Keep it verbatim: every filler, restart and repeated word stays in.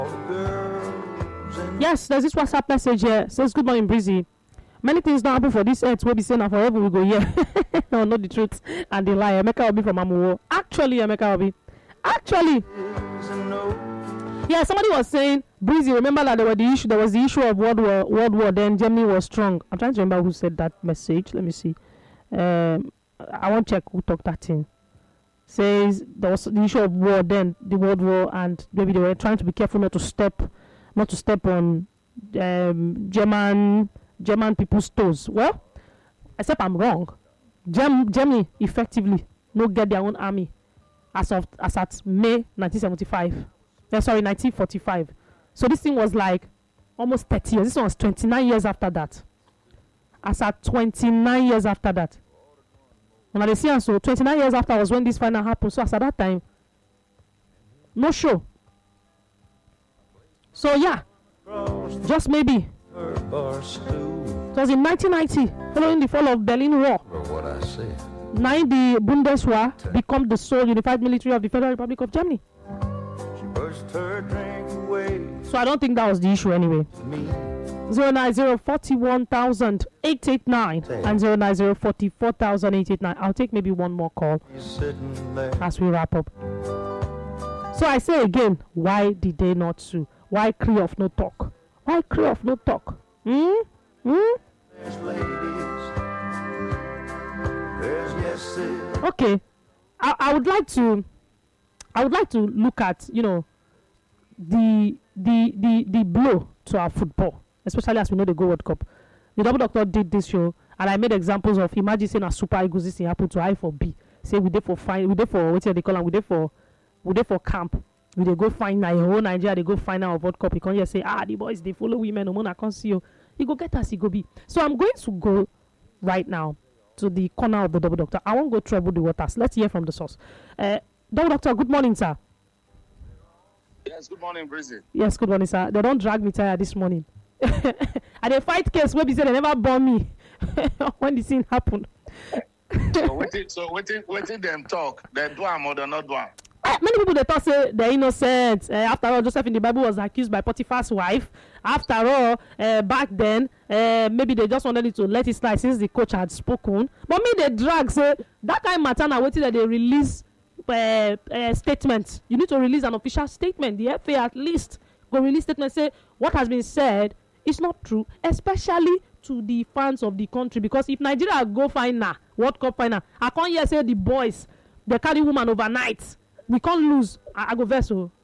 Yes, there's this WhatsApp message here. Says, good morning, Breezy. Many things don't happen for this earth. We'll be saying and forever we go here. No, not the truth and the lie. Emeka Obi from Amuwo. Actually, Emeka Obi. Actually. Yeah, somebody was saying, Breezy, remember that there were the issue. There was the issue of World War. World War. Then Germany was strong. I'm trying to remember who said that message. Let me see. Um, I want to check who talked that in. Says there was the issue of war. Then the World War, and maybe they were trying to be careful not to step, not to step on um, German German people's toes. Well, except I'm wrong. Gem- Germany effectively no get their own army as of as at May nineteen seventy-five. Uh, sorry, nineteen forty-five. So this thing was like almost thirty years. This one was twenty-nine years after that. As at twenty-nine years after that. When I see, so twenty-nine years after was when this final happened. So as at that time, no show. So yeah, just maybe. It was in nineteen ninety, following the fall of Berlin Wall. What I said. Nine, the Bundeswehr became the sole unified military of the Federal Republic of Germany. So I don't think that was the issue anyway. zero nine zero forty-one thousand eight eight nine and zero nine zero forty-four thousand eight eight nine. I'll take maybe one more call as we wrap up. So I say again, why did they not sue? Why Cree of no talk? Why Cree of no talk? Hmm? Hmm? Okay. I, I would like to I would like to look at, you know, the the the the blow to our football, especially as we know the Go World Cup. The Double Doctor did this show, and I made examples of, imagine saying a Super Eagles this thing happened to I for B. Say we did for fine, we did for what they call them, we did for we did for camp. We they go find now whole Nigeria, they go find out World Cup. You can't just say, ah, the boys they follow women, no I can't see you. You go get us, you go be. So I'm going to go right now to the corner of the Double Doctor. I won't go trouble the waters. Let's hear from the source. Uh, Double Doctor, good morning, sir. Yes, good morning, Breezy. Yes, good morning, sir. They don't drag me tired this morning. And they fight case where they say they never burn me when the scene happened. So waiting, so waiting, waiting them talk. They do am or they not do am. Uh, many people they thought say they're innocent. Uh, after all, Joseph in the Bible was accused by Potiphar's wife. After all, uh, back then, uh, maybe they just wanted it to let it slide since the coach had spoken. But me, they drag say that kind of matter now waiting that they release uh, uh, statement. You need to release an official statement. The F A at least go release statement say what has been said is not true, especially to the fans of the country. Because if Nigeria go final, World Cup final, I can't hear say the boys they carry woman overnight. We can't lose. I, I go vessel.